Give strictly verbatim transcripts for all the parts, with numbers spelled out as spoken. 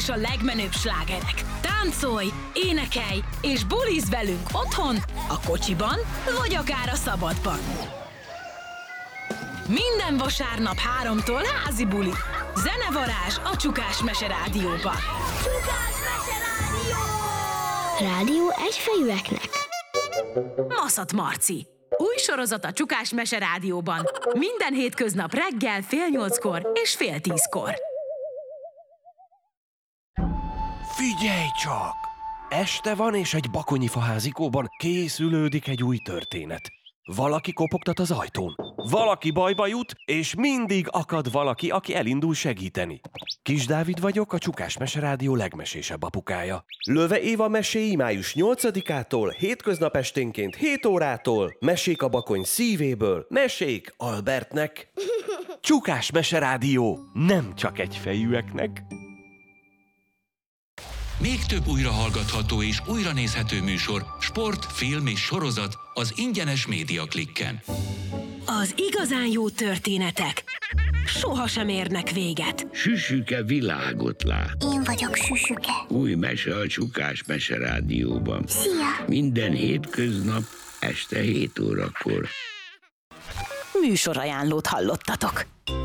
és a legmenőbb slágerek. Táncolj, énekelj és bulizz velünk otthon, a kocsiban vagy akár a szabadban. Minden vasárnap háromtól házi buli. Zenevarázs a Csukás Mese Rádióban. Csukás Mese Rádió! Rádió egyfejűeknek. Maszat Marci. Új sorozat a Csukás Mese Rádióban. Minden hétköznap reggel fél nyolckor és fél tízkor. Figyelj csak! Este van, és egy bakonyi faházikóban készülődik egy új történet. Valaki kopogtat az ajtón, valaki bajba jut, és mindig akad valaki, aki elindul segíteni. Kis Dávid vagyok, a Csukás Mese Rádió legmesésebb apukája. Löve Éva meséi május nyolcadikától, hétköznap esténként hét órától, mesék a bakony szívéből, mesék Albertnek. Csukás Mese Rádió, nem csak egyfejűeknek. Még több újrahallgatható és újranézhető műsor, sport, film és sorozat az ingyenes Média Klikken. Az igazán jó történetek sohasem érnek véget. Süsüke világot lát. Én vagyok Süsüke. Új mese a Csukás Mese Rádióban. Szia! Minden hétköznap este hét órakor. Műsorajánlót hallottatok.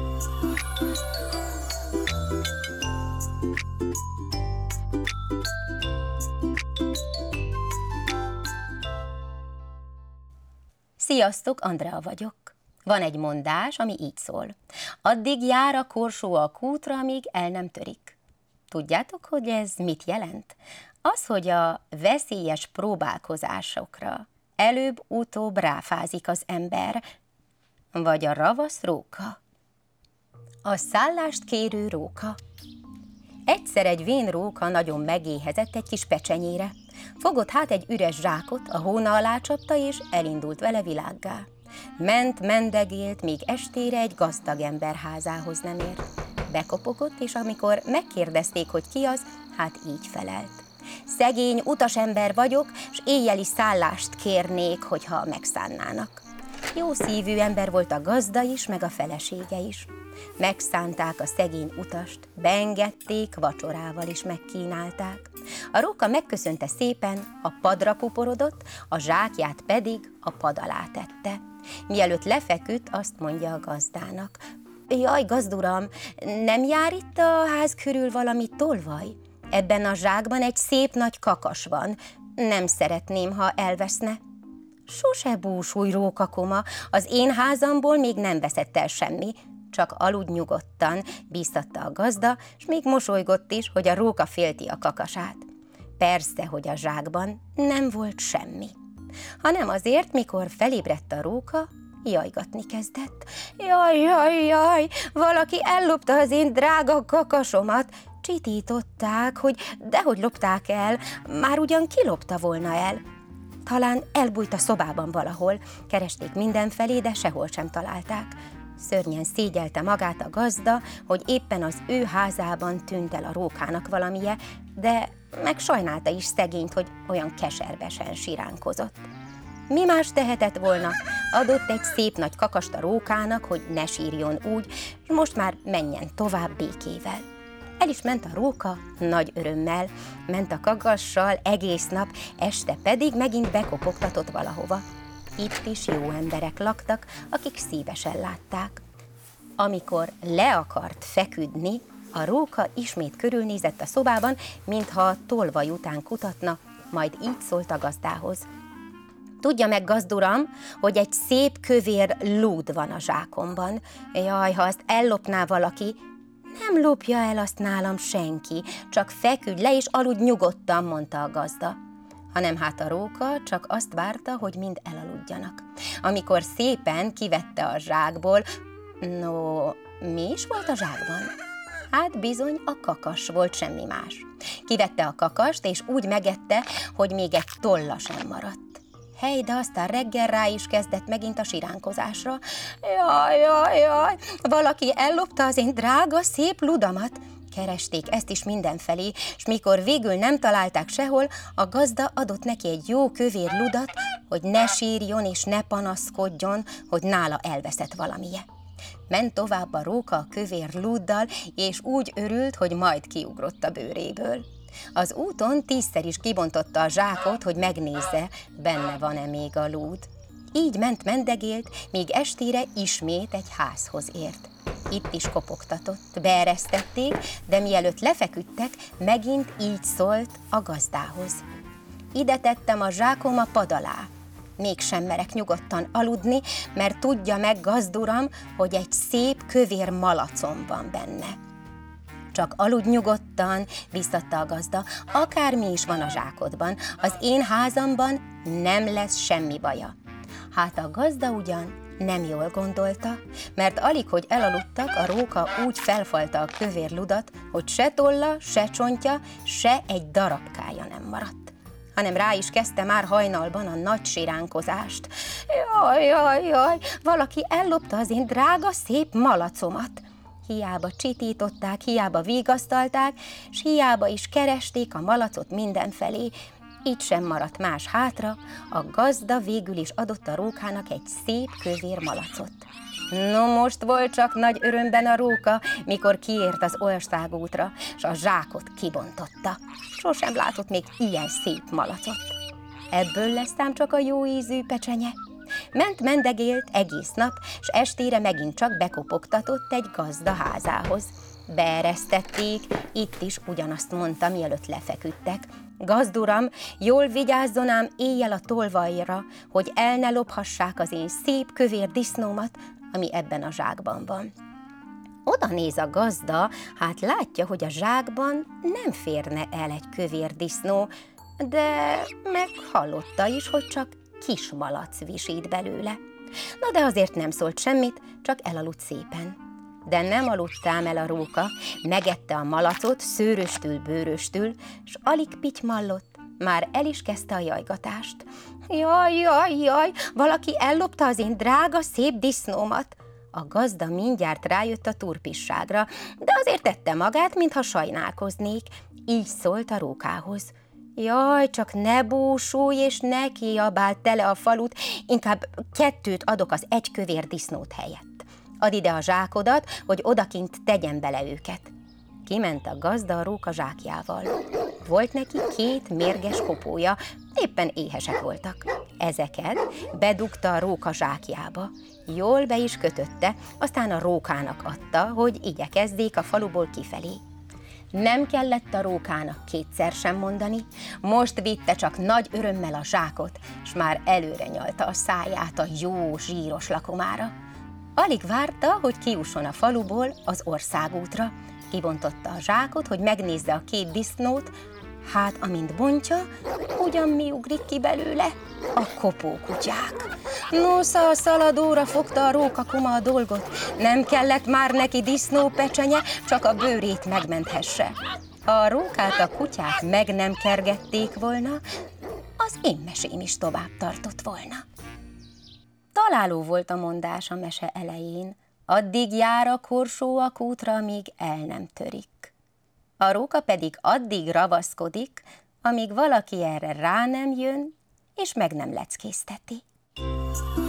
Sziasztok, Andrea vagyok. Van egy mondás, ami így szól. Addig jár a korsó a kútra, amíg el nem törik. Tudjátok, hogy ez mit jelent? Az, hogy a veszélyes próbálkozásokra előbb-utóbb ráfázik az ember, vagy a ravasz róka. A szállást kérő róka. Egyszer egy vén róka nagyon megéhezett egy kis pecsenyére. Fogott hát egy üres zsákot, a hóna alá csapta, és elindult vele világgá. Ment, mendegélt, míg estére egy gazdag ember házához nem ért. Bekopogott, és amikor megkérdezték, hogy ki az, hát így felelt. Szegény utasember vagyok, s éjjeli szállást kérnék, hogyha megszánnának. Jó szívű ember volt a gazda is, meg a felesége is. Megszánták a szegény utast, beengedték, vacsorával is megkínálták. A róka megköszönte szépen, a padra puporodott, a zsákját pedig a pad alá tette. Mielőtt lefeküdt, azt mondja a gazdának: jaj, gazduram, nem jár itt a ház körül valami tolvaj? Ebben a zsákban egy szép nagy kakas van, nem szeretném, ha elveszne. Sose búsulj, rókakoma, az én házamból még nem veszett el semmi, csak aludj nyugodtan, bíztatta a gazda, s még mosolygott is, hogy a róka félti a kakasát. Persze, hogy a zsákban nem volt semmi, hanem azért, mikor felébredt a róka, jajgatni kezdett. Jaj, jaj, jaj, valaki ellopta az én drága kakasomat. Csitították, hogy dehogy lopták el, már ugyan kilopta volna el. Talán elbújt a szobában valahol, keresték mindenfelé, de sehol sem találták. Szörnyen szégyelte magát a gazda, hogy éppen az ő házában tűnt el a rókának valamije, de meg sajnálta is szegényt, hogy olyan keserbesen siránkozott. Mi más tehetett volna? Adott egy szép nagy kakast a rókának, hogy ne sírjon úgy, és most már menjen tovább békével. El is ment a róka nagy örömmel, ment a kakassal egész nap, este pedig megint bekopogtatott valahova. Itt is jó emberek laktak, akik szívesen látták. Amikor le akart feküdni, a róka ismét körülnézett a szobában, mintha a tolvaj után kutatna, majd így szólt a gazdához. Tudja meg, gazduram, hogy egy szép kövér lúd van a zsákomban. Jaj, ha azt ellopná valaki, nem lopja el azt nálam senki, csak feküdj le és aludj nyugodtan, mondta a gazda. Hanem hát a róka csak azt várta, hogy mind elaludjanak. Amikor szépen kivette a zsákból, no, mi is volt a zsákban? Hát bizony a kakas volt, semmi más. Kivette a kakast, és úgy megette, hogy még egy tolla sem maradt. Hely, de aztán reggel rá is kezdett megint a siránkozásra. Jaj, jaj, jaj, valaki ellopta az én drága, szép ludamat. Keresték ezt is mindenfelé, és mikor végül nem találták sehol, a gazda adott neki egy jó kövér ludat, hogy ne sírjon és ne panaszkodjon, hogy nála elveszett valamije. Ment tovább a róka a kövér lúddal, és úgy örült, hogy majd kiugrott a bőréből. Az úton tízszer is kibontotta a zsákot, hogy megnézze, benne van-e még a lúd. Így ment-mendegélt, míg estére ismét egy házhoz ért. Itt is kopogtatott, beeresztették, de mielőtt lefeküdtek, megint így szólt a gazdához. Ide tettem a zsákom a pad alá. Mégsem merek nyugodtan aludni, mert tudja meg, gazduram, hogy egy szép kövér malacom van benne. Csak aludj nyugodtan, biztatta a gazda, akármi is van a zsákodban, az én házamban nem lesz semmi baja. Hát a gazda ugyan nem jól gondolta, mert alig, hogy elaludtak, a róka úgy felfalta a kövér ludat, hogy se tolla, se csontja, se egy darabkája nem maradt, hanem rá is kezdte már hajnalban a nagy siránkozást. Jaj, jaj, jaj, valaki ellopta az én drága szép malacomat. Hiába csitították, hiába vigasztalták, s hiába is keresték a malacot mindenfelé, így sem maradt más hátra, a gazda végül is adott a rókának egy szép kövér malacot. No most volt csak nagy örömben a róka, mikor kiért az országútra, s a zsákot kibontotta. Sosem látott még ilyen szép malacot. Ebből lesz ám csak a jó ízű pecsenye. Ment-mendegélt egész nap, s estére megint csak bekopogtatott egy gazda házához. Beeresztették, itt is ugyanazt mondta, mielőtt lefeküdtek. Gazduram, jól vigyázzon ám éjjel a tolvajra, hogy el ne lophassák az én szép kövér disznómat, ami ebben a zsákban van. Oda néz a gazda, hát látja, hogy a zsákban nem férne el egy kövér disznó, de meghallotta is, hogy csak kis malac visít belőle. Na de azért nem szólt semmit, csak elaludt szépen. De nem aludtám el a róka, megette a malacot szőröstül, bőröstül, s alig pitymallott, már el is kezdte a jajgatást. Jaj, jaj, jaj, valaki ellopta az én drága, szép disznómat. A gazda mindjárt rájött a turpisságra, de azért tette magát, mintha sajnálkoznék. Így szólt a rókához. Jaj, csak ne búsulj és ne kiabáld tele a falut, inkább kettőt adok az egy kövér disznót helyett. Add ide a zsákodat, hogy odakint tegyen bele őket. Kiment a gazda a róka zsákjával. Volt neki két mérges kopója, éppen éhesek voltak. Ezeket bedugta a róka zsákjába. Jól be is kötötte, aztán a rókának adta, hogy igyekezzék a faluból kifelé. Nem kellett a rókának kétszer sem mondani, most vitte csak nagy örömmel a zsákot, s már előre nyalta a száját a jó zsíros lakomára. Alig várta, hogy kijusson a faluból az országútra. Kibontotta a zsákot, hogy megnézze a két disznót, hát amint bontja, ugyan mi ugrik ki belőle? A kopókutyák. Nosza, a szaladóra fogta a rókakoma a dolgot. Nem kellett már neki disznópecsenye, csak a bőrét megmenthesse. Ha a rókát a kutyák meg nem kergették volna, az én mesém is tovább tartott volna. Találó volt a mondás a mese elején, addig jár a korsó a kútra, míg el nem törik. A róka pedig addig ravaszkodik, amíg valaki erre rá nem jön, és meg nem leckézteti.